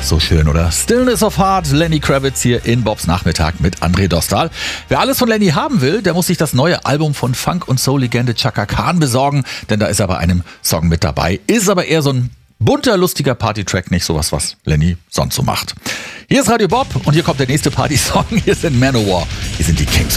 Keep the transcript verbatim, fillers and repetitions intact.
So schön, oder? Stillness of Heart, Lenny Kravitz hier in Bobs Nachmittag mit André Dostal. Wer alles von Lenny haben will, der muss sich das neue Album von Funk- und Soul-Legende Chaka Khan besorgen, denn da ist er bei einem Song mit dabei. Ist aber eher so ein bunter, lustiger Party-Track, nicht sowas, was Lenny sonst so macht. Hier ist Radio Bob und hier kommt der nächste Party-Song. Hier sind Manowar. Hier sind die Kings.